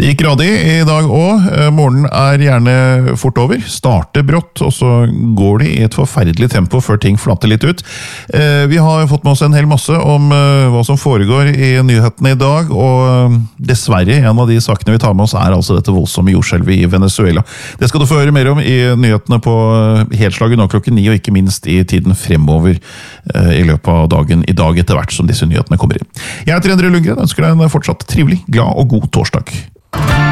Det gikk radig i dag også. Morgenen gjerne fort over, starter brått, og så går det i et forferdelig tempo før ting flatter litt ut. Vi har fått med oss en hel masse om hva som foregår i nyhetene i dag, og dessverre en av de sakene vi tar med oss altså dette voldsomme jordskjelvet i Venezuela. Det skal du få høre mer om i nyhetene på helslaget nå klokken 9, og ikke minst i tiden fremover i løpet av dagen i dag etter hvert som disse nyhetene kommer inn. Jeg heter Endre Lundgren, ønsker deg en fortsatt trivelig, glad og god torsdag.